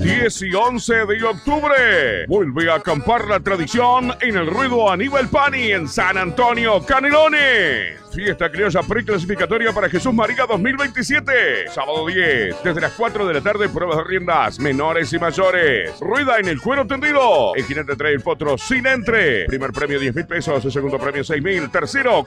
10 y 11 de octubre. Vuelve a acampar la tradición en el Ruedo Aníbal Pani en San Antonio, Canelones. Fiesta criolla preclasificatoria para Jesús María 2027. Sábado 10, desde las 4 de la tarde, pruebas de riendas, menores y mayores. Rueda en el cuero tendido. El jinete trae el potro sin entre. Primer premio 10.000 pesos, el segundo premio 6.000, tercero